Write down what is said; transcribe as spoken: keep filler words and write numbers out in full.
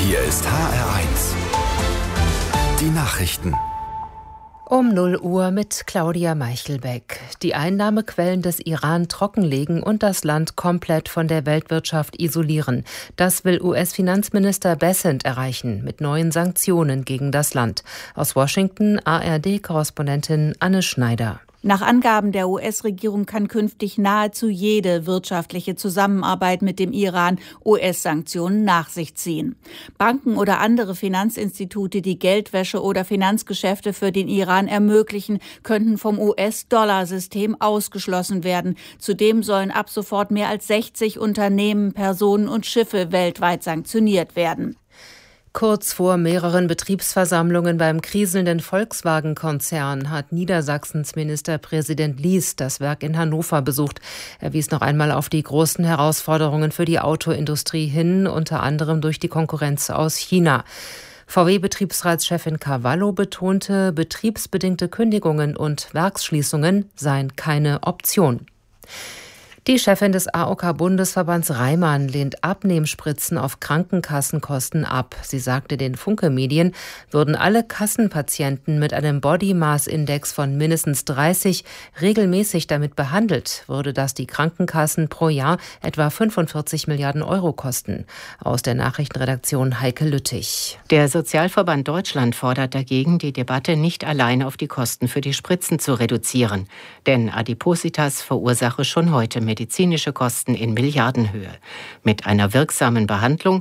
Hier ist H R eins. Die Nachrichten. Um null Uhr mit Claudia Meichelbeck. Die Einnahmequellen des Iran trockenlegen und das Land komplett von der Weltwirtschaft isolieren. Das will U S-Finanzminister Bessent erreichen mit neuen Sanktionen gegen das Land. Aus Washington A R D-Korrespondentin Anne Schneider. Nach Angaben der U S-Regierung kann künftig nahezu jede wirtschaftliche Zusammenarbeit mit dem Iran U S-Sanktionen nach sich ziehen. Banken oder andere Finanzinstitute, die Geldwäsche oder Finanzgeschäfte für den Iran ermöglichen, könnten vom U S-Dollar-System ausgeschlossen werden. Zudem sollen ab sofort mehr als sechzig Unternehmen, Personen und Schiffe weltweit sanktioniert werden. Kurz vor mehreren Betriebsversammlungen beim kriselnden Volkswagen-Konzern hat Niedersachsens Ministerpräsident Lies das Werk in Hannover besucht. Er wies noch einmal auf die großen Herausforderungen für die Autoindustrie hin, unter anderem durch die Konkurrenz aus China. V W-Betriebsratschefin Cavallo betonte, betriebsbedingte Kündigungen und Werksschließungen seien keine Option. Die Chefin des A O K-Bundesverbands Reimann lehnt Abnehmspritzen auf Krankenkassenkosten ab. Sie sagte den Funke-Medien, würden alle Kassenpatienten mit einem Body-Mass-Index von mindestens dreißig regelmäßig damit behandelt, würde das die Krankenkassen pro Jahr etwa fünfundvierzig Milliarden Euro kosten. Aus der Nachrichtenredaktion Heike Lüttich. Der Sozialverband Deutschland fordert dagegen, die Debatte nicht allein auf die Kosten für die Spritzen zu reduzieren. Denn Adipositas verursache schon heute medizinische Kosten in Milliardenhöhe. Mit einer wirksamen Behandlung